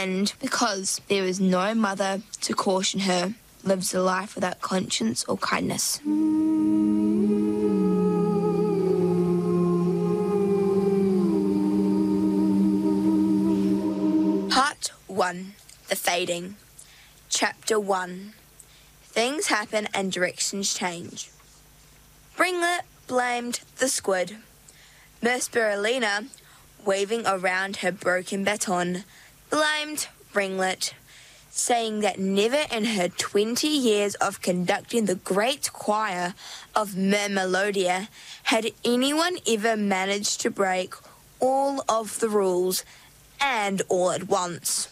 and because there is no mother to caution her, lives a life without conscience or kindness. Part 1. The Fading. Chapter 1. Things happen and directions change. Ringlet blamed the squid. Merspirulina, waving around her broken baton, blamed Ringlet, saying that never in her 20 years of conducting the great choir of Mermelodia had anyone ever managed to break all of the rules and all at once.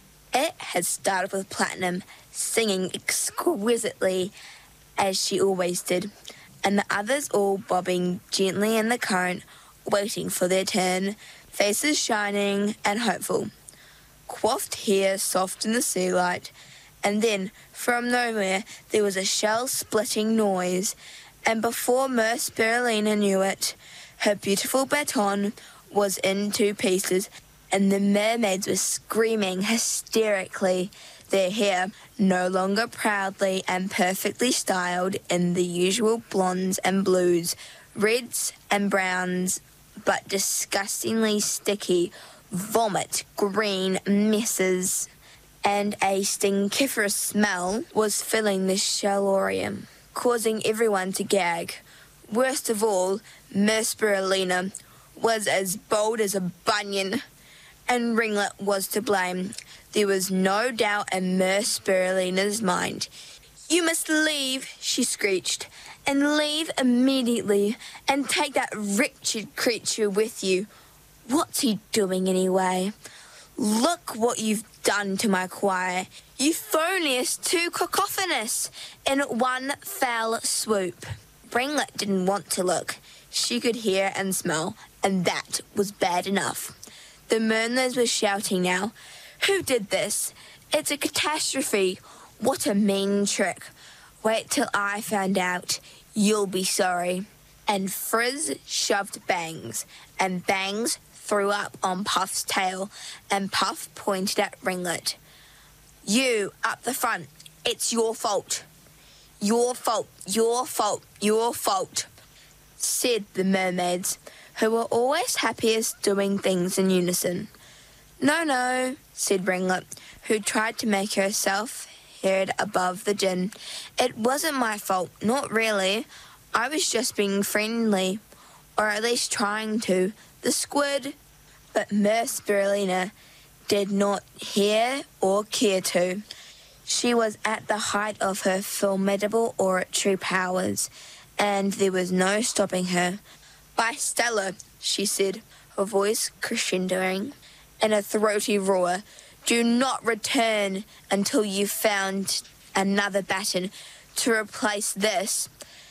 It had started with Platinum singing exquisitely, as she always did, and the others all bobbing gently in the current, waiting for their turn, faces shining and hopeful, coiffed hair soft in the sea light, and then, from nowhere, there was a shell-splitting noise, and before Merspirulina knew it, her beautiful baton was in 2 pieces, and the mermaids were screaming hysterically, their hair no longer proudly and perfectly styled in the usual blondes and blues, reds and browns, but disgustingly sticky, vomit green messes, and a stinkiferous smell was filling the shellorium, causing everyone to gag. Worst of all, Merspirulina was as bold as a bunion, and Ringlet was to blame. There was no doubt in Merspirulina's mind. "You must leave," she screeched, "and leave immediately, and take that wretched creature with you. What's he doing anyway? Look what you've done to my choir. Euphonious to cacophonous in one fell swoop." Ringlet didn't want to look. She could hear and smell, and that was bad enough. The Mermaids were shouting now, "Who did this? It's a catastrophe. What a mean trick. Wait till I find out. You'll be sorry." And Frizz shoved Bangs, and Bangs threw up on Puff's tail, and Puff pointed at Ringlet. "You, up the front. It's your fault." "Your fault, your fault, your fault," said the mermaids, who were always happiest doing things in unison. "No, no," said Ringlet, who tried to make herself heard above the din. "It wasn't my fault, not really. I was just being friendly, or at least trying to. The squid..." But Merspirulina did not hear or care to. She was at the height of her formidable oratory powers, and there was no stopping her. "By Stella," she said, her voice crescendoing in a throaty roar, "do not return until you've found another baton to replace this."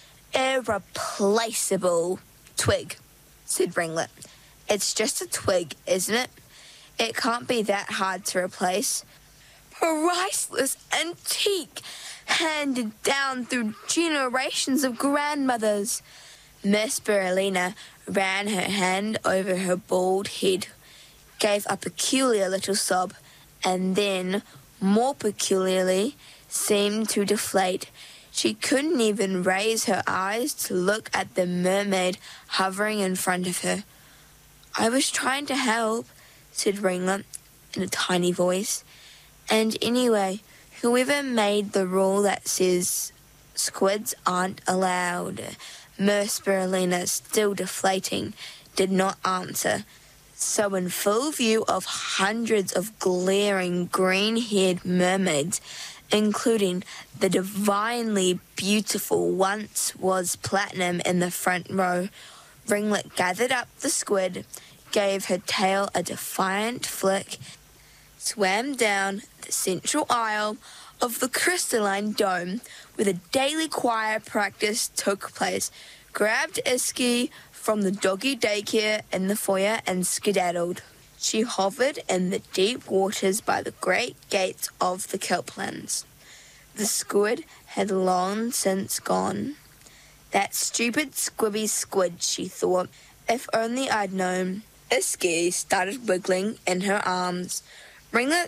"Irreplaceable twig," said Ringlet. "It's just a twig, isn't it? It can't be that hard to replace." "Priceless antique, handed down through generations of grandmothers." Merspirulina ran her hand over her bald head, gave a peculiar little sob, and then, more peculiarly, seemed to deflate. She couldn't even raise her eyes to look at the mermaid hovering in front of her. "I was trying to help," said Ringlet in a tiny voice. "And anyway, whoever made the rule that says squids aren't allowed?" Merspirulina, still deflating, did not answer. So in full view of hundreds of glaring green-haired mermaids, including the divinely beautiful once was Platinum in the front row, Ringlet gathered up the squid, gave her tail a defiant flick, swam down the central aisle of the crystalline dome where the daily choir practice took place, grabbed Isky from the doggy daycare in the foyer and skedaddled. She hovered in the deep waters by the great gates of the Kelplands. The squid had long since gone. "That stupid squibby squid," she thought. "If only I'd known." Isky started wiggling in her arms. Ringlet